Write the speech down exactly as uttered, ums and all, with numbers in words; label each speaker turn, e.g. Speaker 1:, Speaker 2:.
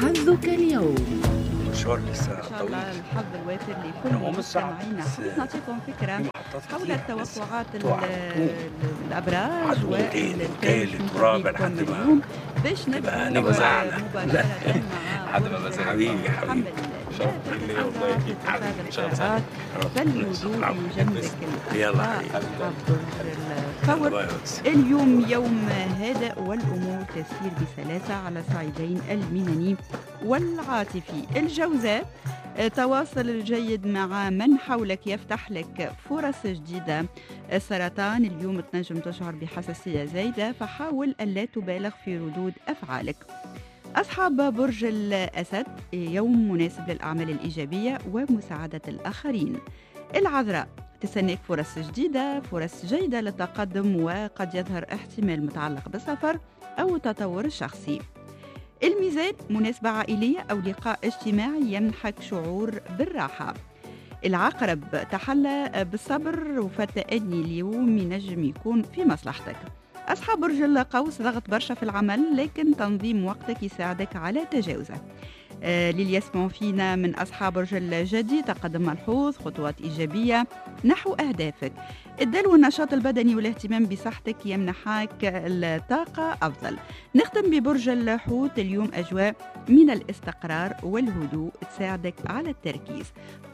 Speaker 1: حظك اليوم.
Speaker 2: مشوار لسه
Speaker 3: إن شاء
Speaker 2: طويل.
Speaker 3: الله الحظ الوافر لكل
Speaker 2: أنا مو الساعة
Speaker 3: مستمعينا.
Speaker 2: بس
Speaker 3: حبيت نعطيكم فكرة
Speaker 2: في محطات
Speaker 3: حول
Speaker 2: كتير لسه.
Speaker 3: التوقعات ال-
Speaker 2: توعد.
Speaker 3: ال- الأبراج
Speaker 2: عدوتين
Speaker 3: والفارس
Speaker 2: وثالث ورابع
Speaker 3: بكم
Speaker 2: لحد ما
Speaker 3: اليوم باش
Speaker 2: تبقى
Speaker 3: نبدأ
Speaker 2: نبقى زعلة.
Speaker 3: مباشرة مع
Speaker 4: لحد ما
Speaker 3: برج
Speaker 4: بزعل.
Speaker 2: حبيبي حبيبي.
Speaker 3: محمد
Speaker 4: شرف
Speaker 3: لا
Speaker 4: لي والله.
Speaker 3: تتأخر في اتخاذ
Speaker 4: إن شاء الله.
Speaker 3: القرارات فالهدوء يجنبك
Speaker 2: يلا
Speaker 3: الأخطاء.
Speaker 2: حبيبي.
Speaker 3: أصحاب برج الثور
Speaker 2: باي بس.
Speaker 3: اليوم يوم هادئ والأمور تسير بسلاسة على الصعيدين المهني والعاطفي. الجوزاء تواصل الجيد مع من حولك يفتح لك فرص جديدة. السرطان اليوم تنجم تشعر بحساسية زايدة فحاول ألا تبالغ في ردود أفعالك. أصحاب برج الأسد يوم مناسب للأعمال الإيجابية ومساعدة الآخرين. العذراء تستناك فرص جديدة، فرص جيدة للتقدم وقد يظهر احتمال متعلق بالسفر أو التطور الشخصي. الميزان مناسبة عائلية أو لقاء اجتماعي يمنحك شعور بالراحة. العقرب تحلى بالصبر فالتأني اليوم ينجم يكون في مصلحتك. أصحاب برج القوس ضغط برشا في العمل لكن تنظيم وقتك يساعدك على تجاوزه. آه للي يسمعوا فينا من أصحاب برج الجدي تقدم ملحوظ خطوات إيجابية نحو أهدافك. الدلو والنشاط البدني والاهتمام بصحتك يمنحك الطاقة أفضل. نختم ببرج الحوت اليوم أجواء من الاستقرار والهدوء تساعدك على التركيز.